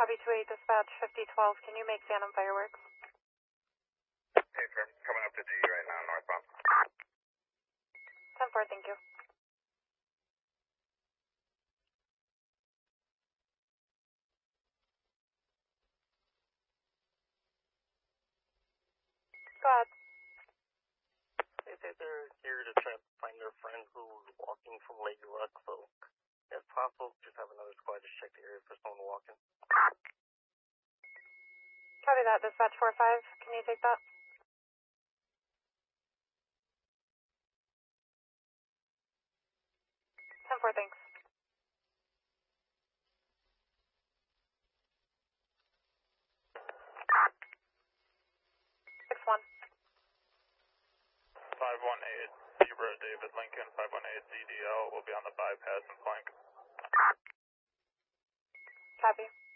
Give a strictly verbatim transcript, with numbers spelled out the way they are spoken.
Copy two eight, dispatch fifty twelve, can you make Phantom fireworks? Hey, firm, coming up to D right now, northbound. ten four, thank you. Go ahead. They say they're here to try to find their friend who's walking from Lady Luck, so if possible, just have another squad just check the area for someone walking. Copy that, dispatch four five, can you take that? ten four, thanks. six one. five one eight, Zebra David Lincoln, five one eight Z D L will be on the bypass and flank. Copy.